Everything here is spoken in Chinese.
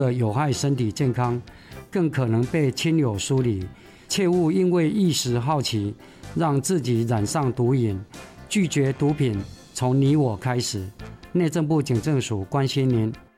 有害身体健康，更可能被亲友疏离。切勿因为一时好奇，让自己染上毒瘾。拒绝毒品，从你我开始。内政部警政署关心您。